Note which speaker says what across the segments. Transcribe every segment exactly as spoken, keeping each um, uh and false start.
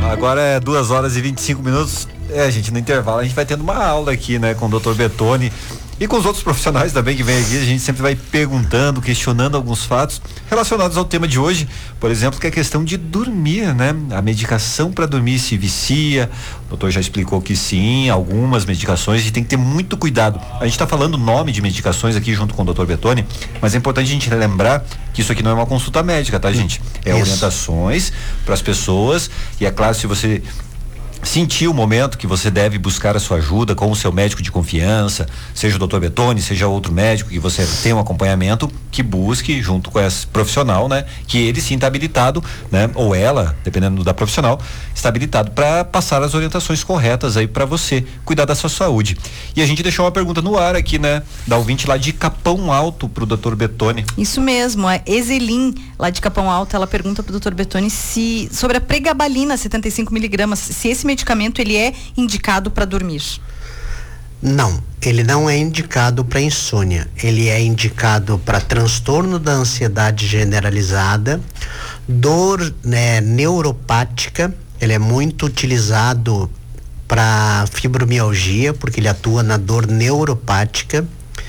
Speaker 1: Agora é duas horas e vinte e cinco minutos. É, gente, no intervalo a gente vai tendo uma aula aqui, né, com o doutor Bettoni e com os outros profissionais também que vem aqui. A gente sempre vai perguntando, questionando alguns fatos relacionados ao tema de hoje. Por exemplo, que é a questão de dormir, né? A medicação para dormir se vicia. O doutor já explicou que sim, algumas medicações, a gente tem que ter muito cuidado. A gente está falando nome de medicações aqui junto com o doutor Bettoni, mas é importante a gente lembrar que isso aqui não é uma consulta médica, tá, gente? É isso. Orientações para as pessoas, e é claro, se você sentir o momento que você deve buscar a sua ajuda com o seu médico de confiança, seja o doutor Bettoni, seja outro médico que você tem um acompanhamento, que busque junto com esse profissional, né? Que ele sim está habilitado, né? Ou ela, dependendo da profissional, está habilitado para passar as orientações corretas aí para você cuidar da sua saúde. E a gente deixou uma pergunta no ar aqui, né? Da ouvinte lá de Capão Alto pro doutor Bettoni.
Speaker 2: Isso mesmo, a Ezelim, lá de Capão Alto, ela pergunta pro doutor Bettoni se, sobre a pregabalina setenta e cinco miligramas, se esse medicamento ele é indicado para dormir.
Speaker 3: Não, ele não é indicado para insônia. Ele é indicado para transtorno da ansiedade generalizada, dor, né, neuropática. Ele é muito utilizado para fibromialgia, porque ele atua na dor neuropática.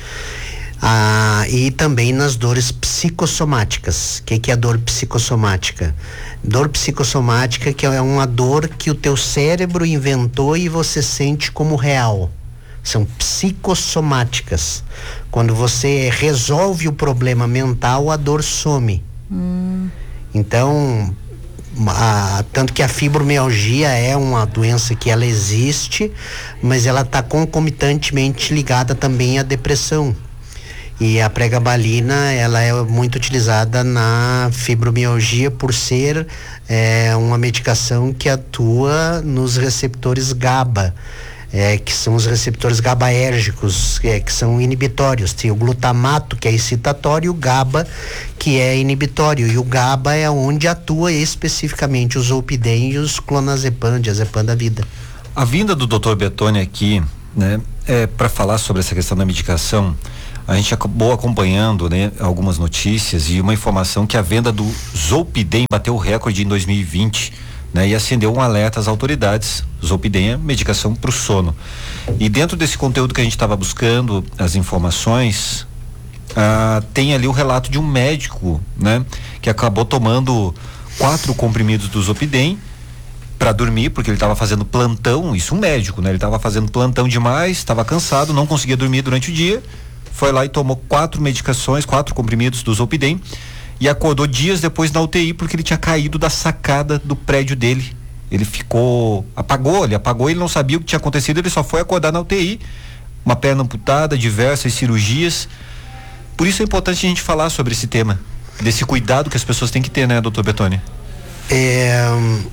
Speaker 3: Ah, e também nas dores psicossomáticas. O que, que é a dor psicossomática? Dor psicossomática que é uma dor que o teu cérebro inventou e você sente como real. São psicossomáticas. Quando você resolve o problema mental, a dor some. Hum. Então, a, tanto que a fibromialgia é uma doença que ela existe, mas ela está concomitantemente ligada também à depressão. E a pregabalina, ela é muito utilizada na fibromialgia por ser é, uma medicação que atua nos receptores GABA, é, que são os receptores GABAérgicos, é, que são inibitórios. Tem o glutamato, que é excitatório, e o GABA, que é inibitório. E o GABA é onde atua especificamente o zolpidem e os clonazepam, diazepam da vida.
Speaker 1: A vinda do doutor Bettoni aqui, né, é para falar sobre essa questão da medicação. A gente acabou acompanhando, né, algumas notícias e uma informação que a venda do zolpidem bateu o recorde em dois mil e vinte, né, e acendeu um alerta às autoridades. Zolpidem é medicação para o sono. E dentro desse conteúdo que a gente estava buscando, as informações, ah, tem ali o relato de um médico, né, que acabou tomando quatro comprimidos do zolpidem para dormir, porque ele estava fazendo plantão. Isso um médico, né? Ele estava fazendo plantão demais, estava cansado, não conseguia dormir durante o dia. Foi lá e tomou quatro medicações, quatro comprimidos do zolpidem e acordou dias depois na U T I porque ele tinha caído da sacada do prédio dele. Ele ficou, apagou, ele apagou, ele não sabia o que tinha acontecido, ele só foi acordar na U T I, uma perna amputada, diversas cirurgias. Por isso é importante a gente falar sobre esse tema, desse cuidado que as pessoas têm que ter, né, doutor Bettoni?
Speaker 3: É,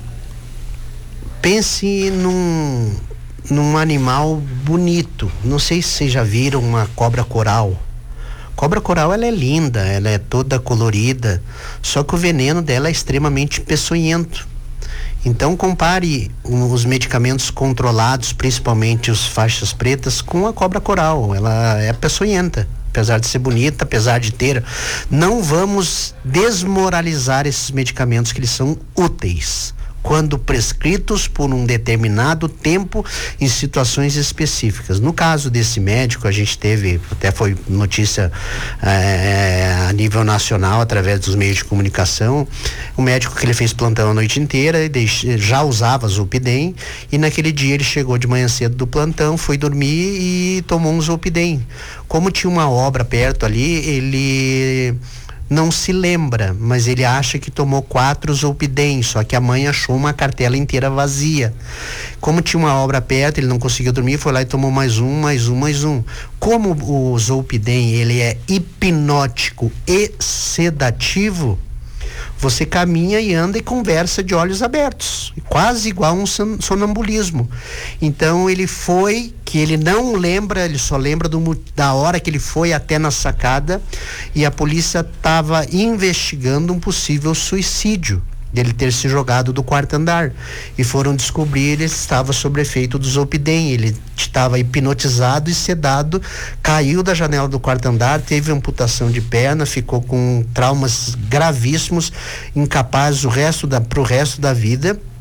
Speaker 3: pense num num animal bonito. Não sei se vocês já viram uma cobra coral. Cobra coral, ela é linda, ela é toda colorida, só que o veneno dela é extremamente peçonhento. Então compare um, os medicamentos controlados, principalmente os faixas pretas, com a cobra coral. Ela é peçonhenta, apesar de ser bonita, apesar de ter. Não vamos desmoralizar esses medicamentos, que eles são úteis quando prescritos por um determinado tempo em situações específicas. No caso desse médico, a gente teve, até foi notícia é, a nível nacional, através dos meios de comunicação, um médico que ele fez plantão a noite inteira, ele já usava zolpidem, e naquele dia ele chegou de manhã cedo do plantão, foi dormir e tomou um zolpidem. Como tinha uma obra perto ali, ele não se lembra, mas ele acha que tomou quatro zolpidem, só que a mãe achou uma cartela inteira vazia. Como tinha uma obra perto, ele não conseguiu dormir, foi lá e tomou mais um, mais um, mais um. Como o zolpidem, ele é hipnótico e sedativo, você caminha e anda e conversa de olhos abertos, quase igual um sonambulismo. Então ele foi, que ele não lembra, ele só lembra do, da hora que ele foi até na sacada, e a polícia estava investigando um possível suicídio dele ter se jogado do quarto andar, e foram descobrir ele estava sob efeito do zolpidem. Ele estava hipnotizado e sedado, caiu da janela do quarto andar, teve amputação de perna, ficou com traumas gravíssimos, incapaz o resto da, pro resto da vida.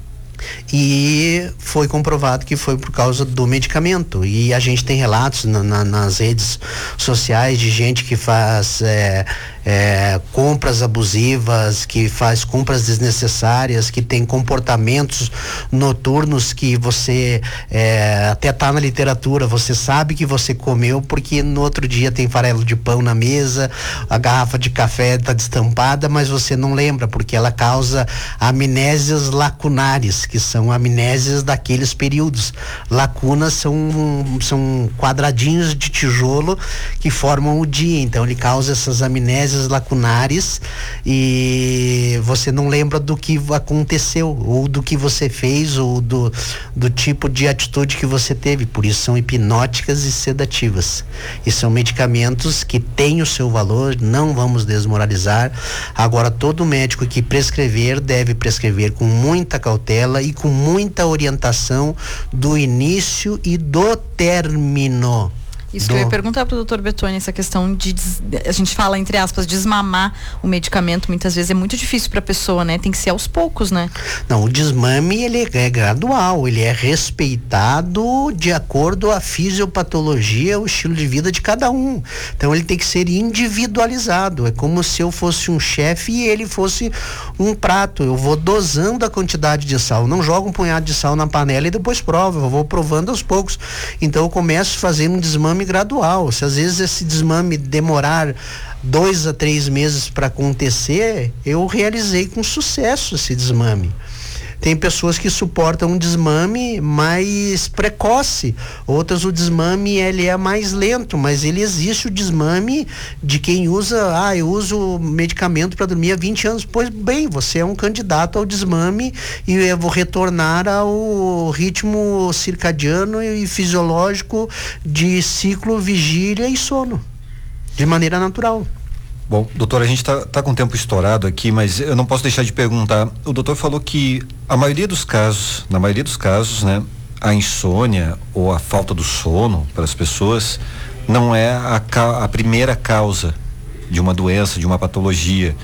Speaker 3: e foi comprovado que foi por causa do medicamento. E a gente tem relatos na, na, nas redes sociais de gente que faz é, é, compras abusivas, que faz compras desnecessárias, que tem comportamentos noturnos que você é, até tá na literatura, você sabe que você comeu porque no outro dia tem farelo de pão na mesa, a garrafa de café está destampada, mas você não lembra porque ela causa amnésias lacunares, que são amnésias daqueles períodos. Lacunas são, são quadradinhos de tijolo que formam o dia, então ele causa essas amnésias lacunares e você não lembra do que aconteceu, ou do que você fez, ou do, do tipo de atitude que você teve. Por isso são hipnóticas e sedativas, e são medicamentos que têm o seu valor, não vamos desmoralizar. Agora, todo médico que prescrever deve prescrever com muita cautela e com muita orientação do início e do término.
Speaker 2: Isso
Speaker 3: do...
Speaker 2: que eu ia perguntar para o doutor Bettoni, essa questão de, des... a gente fala, entre aspas, desmamar o medicamento, muitas vezes é muito difícil para a pessoa, né? Tem que ser aos poucos, né?
Speaker 3: Não, o desmame, ele é gradual, ele é respeitado de acordo à fisiopatologia, o estilo de vida de cada um. Então ele tem que ser individualizado, é como se eu fosse um chefe e ele fosse um prato. Eu vou dosando a quantidade de sal, não jogo um punhado de sal na panela e depois provo, eu vou provando aos poucos. Então eu começo fazendo um desmame gradual. Se às vezes esse desmame demorar dois a três meses para acontecer, eu realizei com sucesso esse desmame. Tem pessoas que suportam um desmame mais precoce, outras o desmame ele é mais lento, mas ele existe o desmame de quem usa, ah, eu uso medicamento para dormir há vinte anos. Pois bem, você é um candidato ao desmame e eu vou retornar ao ritmo circadiano e fisiológico de ciclo, vigília e sono, de maneira natural.
Speaker 1: Bom, doutor, a gente está tá com o tempo estourado aqui, mas eu não posso deixar de perguntar. O doutor falou que a maioria dos casos, na maioria dos casos, né, a insônia ou a falta do sono para as pessoas não é a, a primeira causa de uma doença, de uma patologia.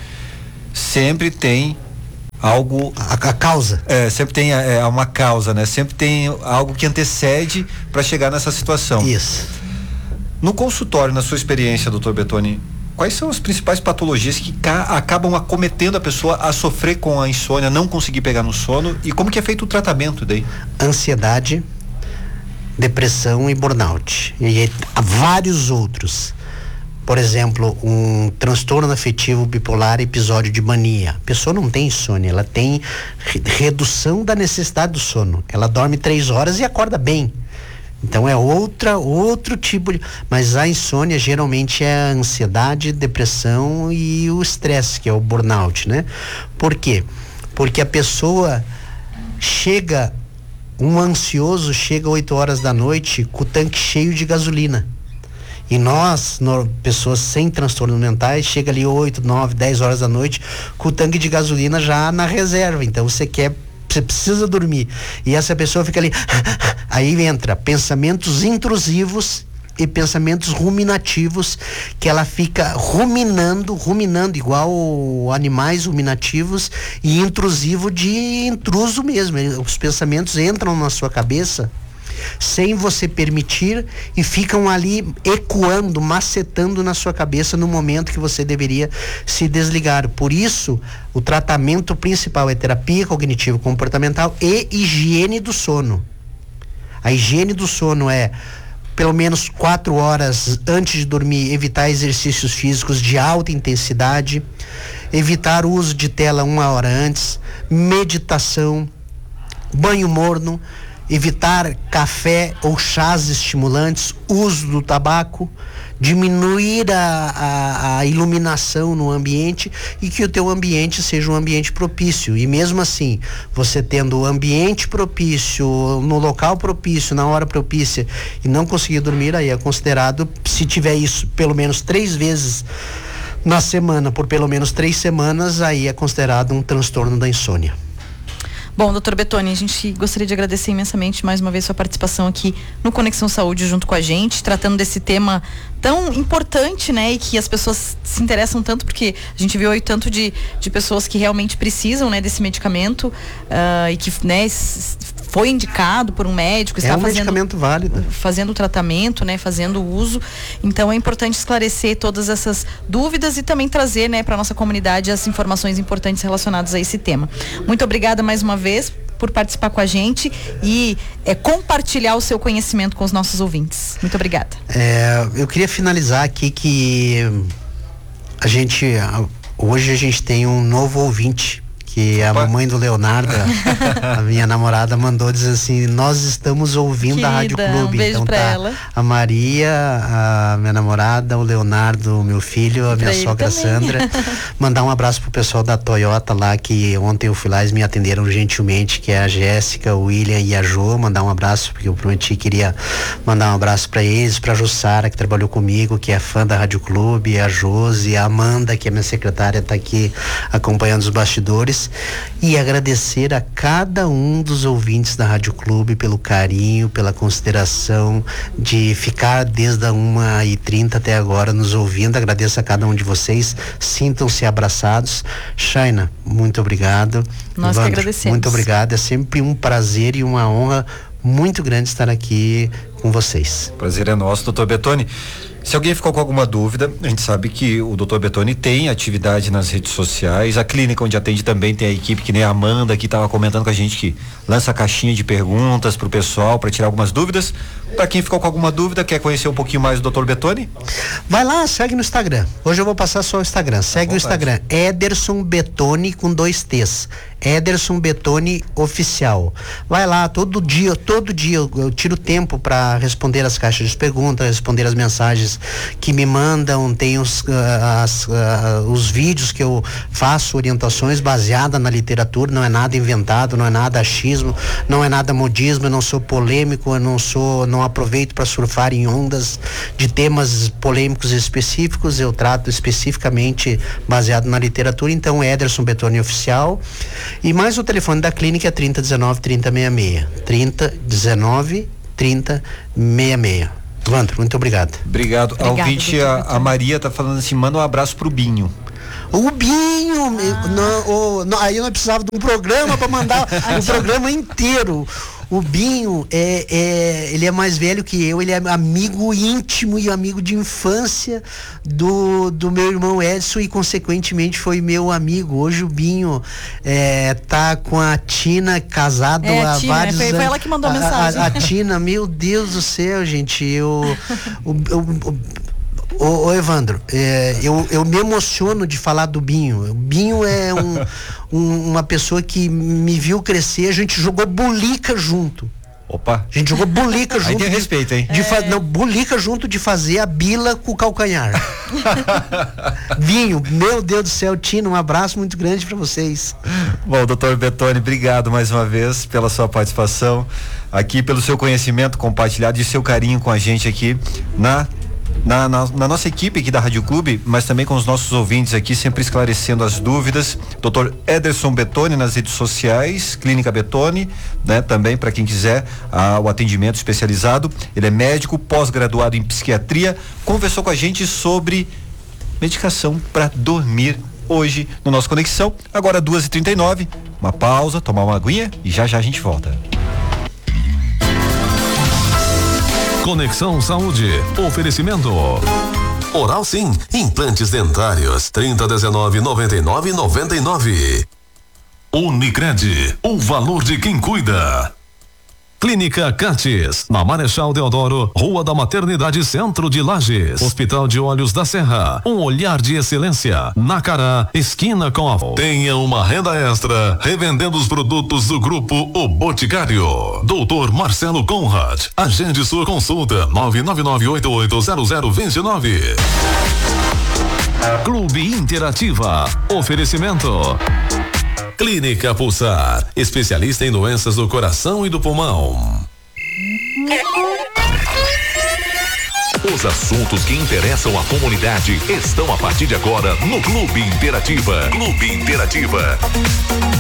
Speaker 1: Sempre tem algo...
Speaker 3: A, a causa?
Speaker 1: É, sempre tem é, uma causa, né? Sempre tem algo que antecede para chegar nessa situação.
Speaker 3: Isso.
Speaker 1: No consultório, na sua experiência, doutor Bettoni, quais são as principais patologias que ca- acabam acometendo a pessoa a sofrer com a insônia, não conseguir pegar no sono, e como que é feito o tratamento daí?
Speaker 3: Ansiedade, depressão e burnout. E há vários outros. Por exemplo, um transtorno afetivo bipolar, episódio de mania. A pessoa não tem insônia, ela tem re- redução da necessidade do sono. Ela dorme três horas e acorda bem. Então é outra, outro tipo de... Mas a insônia geralmente é a ansiedade, depressão e o estresse, que é o burnout, né? Por quê? Porque a pessoa chega, um ansioso chega oito horas da noite com o tanque cheio de gasolina. E nós, no, pessoas sem transtornos mentais, chega ali oito, nove, dez horas da noite com o tanque de gasolina já na reserva. Então você quer... Você precisa dormir. E essa pessoa fica ali. Aí entra pensamentos intrusivos e pensamentos ruminativos, que ela fica ruminando, ruminando igual animais ruminativos, e intrusivo de intruso mesmo. Os pensamentos entram na sua cabeça sem você permitir e ficam ali ecoando, macetando na sua cabeça no momento que você deveria se desligar. Por isso, o tratamento principal é terapia cognitivo-comportamental e higiene do sono. A higiene do sono é pelo menos quatro horas antes de dormir, evitar exercícios físicos de alta intensidade, evitar o uso de tela uma hora antes, meditação, banho morno, evitar café ou chás estimulantes, uso do tabaco, diminuir a, a, a iluminação no ambiente e que o teu ambiente seja um ambiente propício. E mesmo assim, você tendo o ambiente propício, no local propício, na hora propícia, e não conseguir dormir, aí é considerado, se tiver isso pelo menos três vezes na semana, por pelo menos três semanas, aí é considerado um transtorno da insônia.
Speaker 2: Bom, doutor Bettoni, a gente gostaria de agradecer imensamente mais uma vez sua participação aqui no Conexão Saúde junto com a gente, tratando desse tema tão importante, né, e que as pessoas se interessam tanto, porque a gente viu aí tanto de, de pessoas que realmente precisam, né, desse medicamento uh, e que, né, foi indicado por um médico, está
Speaker 3: é um
Speaker 2: fazendo,
Speaker 3: medicamento válido,
Speaker 2: fazendo o tratamento, né, fazendo o uso. Então é importante esclarecer todas essas dúvidas e também trazer, né, para nossa comunidade as informações importantes relacionadas a esse tema. Muito obrigada mais uma vez por participar com a gente e é, compartilhar o seu conhecimento com os nossos ouvintes. Muito obrigada.
Speaker 3: É, eu queria finalizar aqui que a gente, hoje a gente tem um novo ouvinte, que a mamãe do Leonardo, a minha namorada, mandou dizer assim: nós estamos ouvindo Querida, a Rádio Clube.
Speaker 2: Um beijo
Speaker 3: então
Speaker 2: pra
Speaker 3: tá
Speaker 2: ela.
Speaker 3: A Maria, a minha namorada, o Leonardo, meu filho, a minha sogra Sandra. Mandar um abraço pro pessoal da Toyota lá, que ontem eu fui lá, eles me atenderam gentilmente, que é a Jéssica, o William e a Jo. Mandar um abraço, porque eu prometi que queria mandar um abraço pra eles, pra Jussara, que trabalhou comigo, que é fã da Rádio Clube, a Josi, a Amanda, que é minha secretária, tá aqui acompanhando os bastidores. E agradecer a cada um dos ouvintes da Rádio Clube pelo carinho, pela consideração de ficar desde a uma e trinta até agora nos ouvindo. Agradeço a cada um de vocês, sintam-se abraçados. Shaina, muito obrigado.
Speaker 2: Nós
Speaker 3: Evandro,
Speaker 2: que agradecemos.
Speaker 3: muito obrigado, é sempre um prazer e uma honra muito grande estar aqui com vocês.
Speaker 1: Prazer é nosso, doutor Bettoni. Se alguém ficou com alguma dúvida, a gente sabe que o doutor Bettoni tem atividade nas redes sociais, a clínica onde atende também tem a equipe, que nem a Amanda, que estava comentando com a gente, que lança caixinha de perguntas pro pessoal para tirar algumas dúvidas. Para quem ficou com alguma dúvida, quer conhecer um pouquinho mais do doutor Bettoni?
Speaker 3: Vai lá, segue no Instagram. Hoje eu vou passar só o Instagram. Segue o Instagram, Ederson Bettoni com dois T's. Ederson Bettoni Oficial. Vai lá, todo dia, todo dia eu, eu tiro tempo para responder as caixas de perguntas, responder as mensagens que me mandam, tem os, uh, as, uh, os vídeos que eu faço, orientações baseadas na literatura, não é nada inventado, não é nada achismo, não é nada modismo, eu não sou polêmico, eu não sou, não aproveito para surfar em ondas de temas polêmicos específicos, eu trato especificamente baseado na literatura. Então Ederson Bettoni Oficial. E mais o telefone da clínica é trinta, dezenove, trinta, sessenta e seis. trinta, dezenove, trinta, sessenta e seis. Evandro, muito obrigado.
Speaker 1: Obrigado. Ao ouvinte, a, a Maria tá falando assim, manda um abraço pro Binho.
Speaker 3: O Binho, ah. não, o, não, aí eu não precisava de um programa para mandar o programa inteiro. O Binho, é, é, ele é mais velho que eu, ele é amigo íntimo e amigo de infância do, do meu irmão Edson e consequentemente foi meu amigo. Hoje o Binho é, tá com a Tina, casado
Speaker 2: é,
Speaker 3: há
Speaker 2: Tina,
Speaker 3: vários
Speaker 2: foi,
Speaker 3: anos.
Speaker 2: Foi ela que mandou a, a mensagem.
Speaker 3: A, a Tina, meu Deus do céu, gente, eu... o, o, o, Ô, ô Evandro, é, eu, eu me emociono de falar do Binho. O Binho é um, um, uma pessoa que me viu crescer, a gente jogou bolica junto.
Speaker 1: Opa.
Speaker 3: A gente jogou bolica junto.
Speaker 1: Aí tem respeito, hein?
Speaker 3: De fa- é. Não, bolica junto de fazer a bila com o calcanhar. Binho, meu Deus do céu, Tino, um abraço muito grande para vocês.
Speaker 1: Bom, doutor Bettoni, obrigado mais uma vez pela sua participação aqui, pelo seu conhecimento compartilhado e seu carinho com a gente aqui na Na, na, na nossa equipe aqui da Rádio Clube, mas também com os nossos ouvintes aqui, sempre esclarecendo as dúvidas. doutor Ederson Bettoni nas redes sociais, Clínica Bettoni, né? Também para quem quiser ah, o atendimento especializado. Ele é médico, pós-graduado em psiquiatria, conversou com a gente sobre medicação para dormir hoje no nosso Conexão. Agora duas e trinta e nove, uma pausa, tomar uma aguinha e já já a gente volta.
Speaker 4: Conexão Saúde. Oferecimento. Oral Sim. Implantes dentários. trinta, dezenove, noventa e nove, noventa e nove. Unicred. O valor de quem cuida. Clínica Cates, na Marechal Deodoro, Rua da Maternidade, Centro de Lages. Hospital de Olhos da Serra, um olhar de excelência. Nacará, esquina com a... Tenha uma renda extra, revendendo os produtos do Grupo O Boticário. doutor Marcelo Conrad, agende sua consulta, nove nove nove oito oito zero zero dois nove. Clube Interativa, oferecimento. Clínica Pulsar, especialista em doenças do coração e do pulmão. Os assuntos que interessam a comunidade estão a partir de agora no Clube Interativa. Clube Interativa.